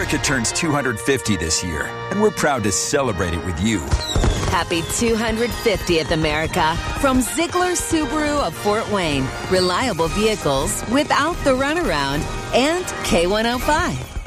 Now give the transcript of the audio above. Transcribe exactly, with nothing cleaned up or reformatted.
America turns two hundred fifty this year, and we're proud to celebrate it with you. Happy two hundred fiftieth, America. From Ziegler Subaru of Fort Wayne. Reliable vehicles without the runaround. And K one oh five.